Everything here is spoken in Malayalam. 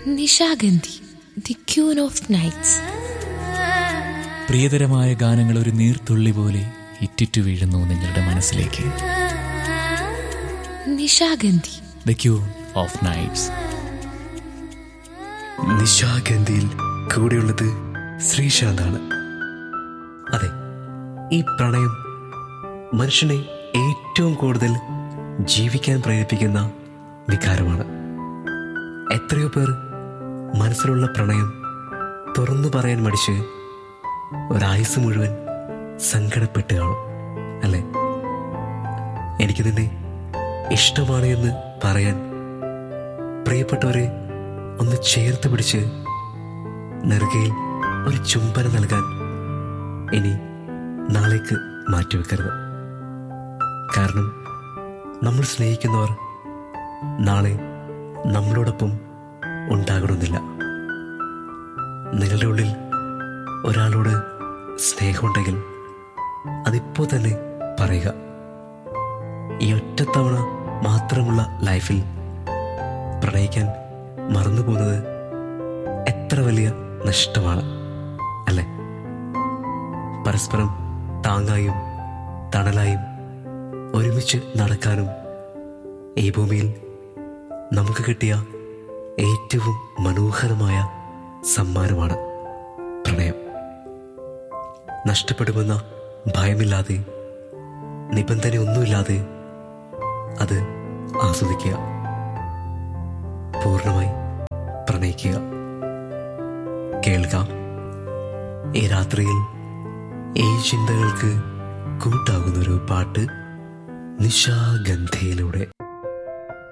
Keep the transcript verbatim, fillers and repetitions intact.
Nishagandhi, the queen of nights. പ്രിയതരമായ ഗാനങ്ങൾ ഒരു നീർത്തുള്ളി പോലെ ഇറ്റിറ്റു വീഴുന്നു നിങ്ങളുടെ മനസ്സിലേക്ക്. Nishagandhi, the queen of nights. നിശാഗന്ധിയിൽ കൂടെയുള്ളത് ശ്രീശാന്താണ്. അതെ, ഈ പ്രണയം മനുഷ്യനെ ഏറ്റവും കൂടുതൽ ജീവിക്കാൻ പ്രേരിപ്പിക്കുന്ന വികാരമാണ്. എത്രയോ പേർ മനസ്സിലുള്ള പ്രണയം തുറന്നു പറയാൻ മടിച്ച് ഒരായുസ് മുഴുവൻ സങ്കടപ്പെട്ട് കാണും, അല്ലേ? എനിക്ക് നിന്നെ ഇഷ്ടമാണ് എന്ന് പറയാൻ പ്രിയപ്പെട്ടവരെ ഒന്ന് ചേർത്ത് പിടിച്ച് നെറുകയിൽ ഒരു ചുംബനം നൽകാൻ ഇനി നാളേക്ക് മാറ്റിവെക്കരുത്. കാരണം നമ്മൾ സ്നേഹിക്കുന്നവർ നാളെ നമ്മളോടൊപ്പം ഉണ്ടാകണമെന്നില്ല. നിങ്ങളുടെ ഉള്ളിൽ ഒരാളോട് സ്നേഹമുണ്ടെങ്കിൽ അതിപ്പോൾ തന്നെ പറയുക. ഈ ഒറ്റത്തവണ മാത്രമുള്ള ലൈഫിൽ പ്രണയിക്കാൻ മറന്നു പോകുന്നത് എത്ര വലിയ നഷ്ടമാണ്, അല്ലേ? പരസ്പരം താങ്ങായും തണലായും ഒരുമിച്ച് നടക്കാനും ഈ ഭൂമിയിൽ നമുക്ക് കിട്ടിയ ഏറ്റവും മനോഹരമായ സമ്മാനമാണ് പ്രണയം. നഷ്ടപ്പെടുമെന്ന ഭയമില്ലാതെ, നിബന്ധനയൊന്നുമില്ലാതെ അത് ആസ്വദിക്കുക, പൂർണ്ണമായി പ്രണയിക്കുക. കേൾക്കാം ഈ രാത്രിയിൽ ഈ ചിന്തകൾക്ക് കൂട്ടാകുന്നൊരു പാട്ട് നിശാഗന്ധിയിലൂടെ.